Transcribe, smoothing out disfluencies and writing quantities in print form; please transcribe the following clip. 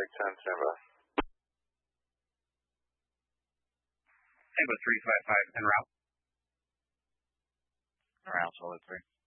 Mike 10, stand by. Tango 355 en route. Around solid 3.